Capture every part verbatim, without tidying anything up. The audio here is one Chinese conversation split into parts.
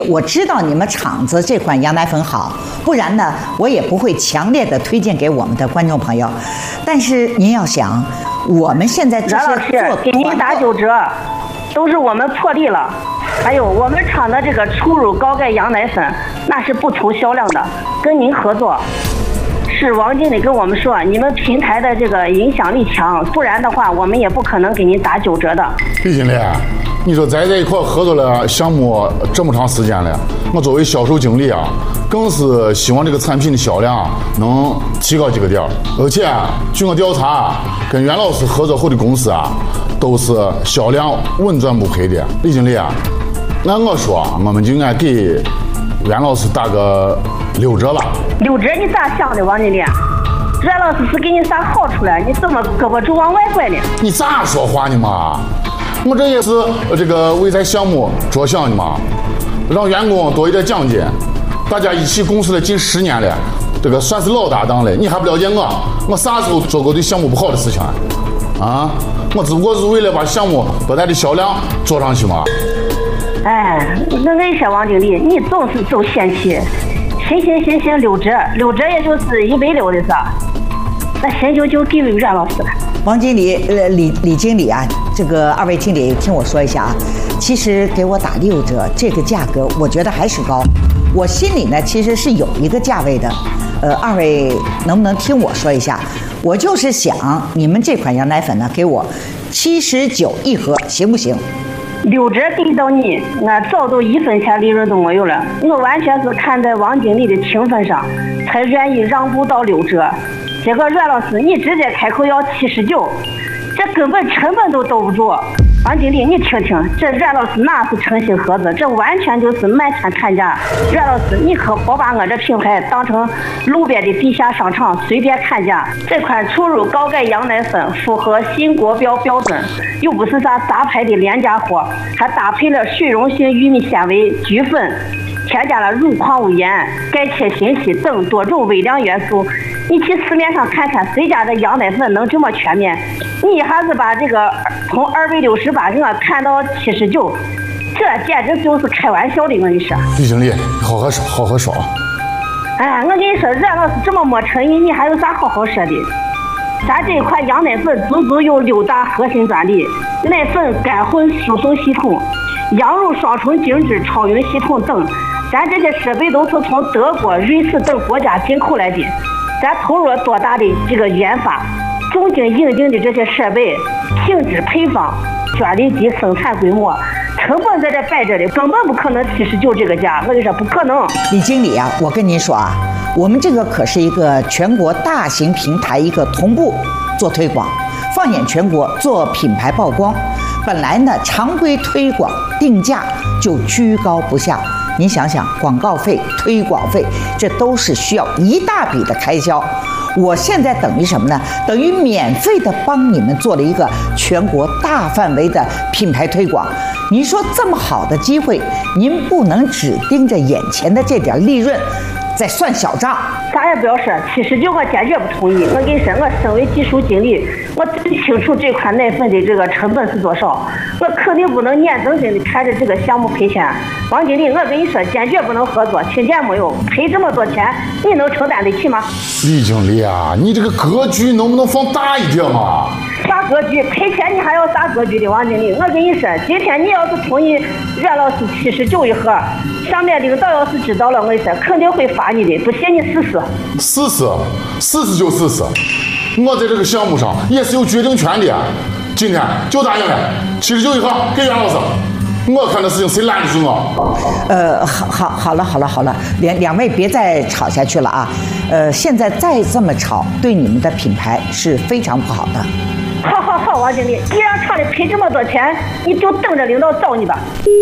我知道你们厂子这款羊奶粉好，不然呢，我也不会强烈的推荐给我们的观众朋友。但是您要想，我们现在这些做给您打九折，都是我们破例了。还有我们厂的这个初乳高钙羊奶粉，那是不愁销量的。跟您合作，是王经理跟我们说，你们平台的这个影响力强，不然的话，我们也不可能给您打九折的。 李经理。你说咱在一块合作了项目这么长时间了，我作为销售经理啊，更是希望这个产品的销量能提高几个点儿。而且据我调查，跟袁老师合作后的公司啊，都是销量稳赚不赔的。李经理啊，按我说，我们就应该给袁老师打个六折吧。 六折你咋想的，王经理？袁老师是给你啥好处了？你怎么胳膊肘往外拐呢？ 你咋说话呢嘛？我这也是这个为咱项目着想的嘛，让员工多一点奖金。大家一起共事了近十年了，这个算是老搭档了。你还不了解我？我啥时候做过对项目不好的事情啊？啊，我只不过是为了把项目把它的销量做上去嘛。 哎，那那些王经理，你总是走嫌弃。行行行行，六折，六折也就是一百六的是。那行就就给袁老师了。 王经理，呃，李李经理啊，这个二位经理听我说一下啊，其实给我打六折，这个价格我觉得还是高。我心里呢其实是有一个价位的，呃，二位能不能听我说一下？我就是想你们这款羊奶粉呢，给我七十九一盒，行不行？ 六折给到你，我早都一分钱利润都没有了。我完全是看在王经理的情分上，才愿意让步到六折。结果阮老师，你直接开口要七十九，这根本成本都兜不住。王经理，你听听，这阮老师哪是诚信合作，这完全就是卖惨砍价。阮老师，你可别把我这品牌当成路边的地下商场随便砍价。这款初乳高钙羊奶粉符合新国标标准，又不是啥杂牌的廉价货，还搭配了水溶性玉米纤维、菊粉，添加了乳矿物盐、钙、铁、锌、硒等多种微量元素。你去市面上看看，谁家的羊奶粉能这么全面？你一下子把这个从二百六十八给我看到七十九，这简直就是开玩笑的！我跟你说， 李经理，好好说，好好说。 哎，我跟你说，阮老师这么没诚意，你还有啥好好说的？咱这一款羊奶粉足足有六大核心专利：奶粉干混输送系统、羊乳双重静置超匀系统等。咱这些设备都是从德国、瑞士等国家进口来的。咱投入了多大的这个研发，重金引进的这些设备、品质配方、专利及生产规模，成本在这摆着的，根本不可能七十九这个价。我跟你说，不可能。 李经理啊，我跟您说啊，我们这个可是一个全国大型平台，一个同步做推广，放眼全国做品牌曝光。本来呢，常规推广定价就居高不下。您想想，广告费、推广费，这都是需要一大笔的开销。我现在等于什么呢？等于免费的帮你们做了一个全国大范围的品牌推广。您说这么好的机会，您不能只盯着眼前的这点利润在算小账。 啥也不要说，七十九我坚决不同意。我跟你说，我身为技术经理，我最清楚这款奶粉的这个成本是多少，我肯定不能眼睁睁的看着这个项目赔钱。王经理，我跟你说，坚决不能合作，听见没有？赔这么多钱，你能承担得起吗？ 李经理啊，你这个格局能不能放大一点嘛？ 啥格局？赔钱你还要啥格局的？王经理，我跟你说，今天你要是同意阮老师七十九一盒，上面领导要是知道了，我跟你说，肯定会罚你的。不信你试试。 试试，试试就试试。我在这个项目上也是有决定权的。今天就答应了，七十九一盒给袁老师。我看的事情谁拦得住我？ 呃，好，好，好了，好了，好了，两两位别再吵下去了啊！呃，现在再这么吵，对你们的品牌是非常不好的。 好好好，王经理，既然厂里赔这么多钱，你就等着领导找你吧。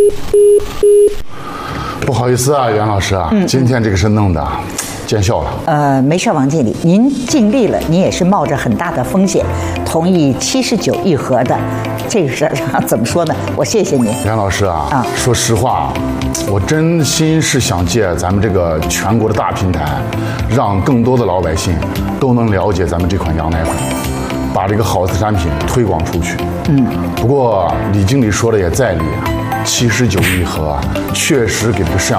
不好意思啊，袁老师啊，嗯、今天这个事弄的见效了。 呃，没事，王经理，您尽力了，您也是冒着很大的风险，同意七十九一盒的。这个事儿怎么说呢？我谢谢您， 袁老师啊。 啊， 说实话，我真心是想借咱们这个全国的大平台，让更多的老百姓都能了解咱们这款羊奶粉，把这个好的产品推广出去。嗯。不过李经理说的也在理啊， 七十九一盒，确实给这个摄像